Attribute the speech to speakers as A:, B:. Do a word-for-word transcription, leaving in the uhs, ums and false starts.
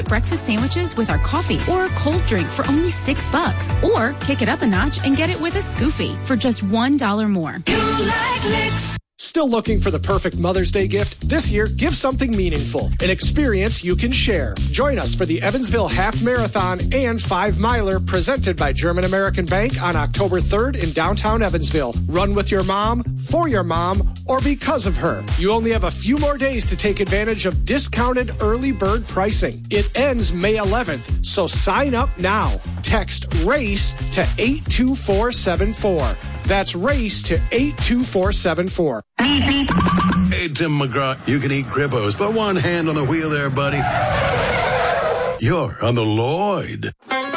A: Breakfast sandwiches with our coffee or a cold drink for only six bucks. Or kick it up a notch and get it with a Scoofy for just one dollar more.
B: You like licks.
C: Still looking for the perfect Mother's Day gift? This year, give something meaningful, an experience you can share. Join us for the Evansville Half Marathon and Five Miler presented by German American Bank on October third in downtown Evansville. Run with your mom, for your mom, or because of her. You only have a few more days to take advantage of discounted early bird pricing. It ends May eleventh, so sign up now. Text RACE to eight two four seven four. That's RACE to eight two four seven four.
D: Hey, Tim McGraw, you can eat Crippos, but one hand on the wheel there, buddy. You're on the Lloyd.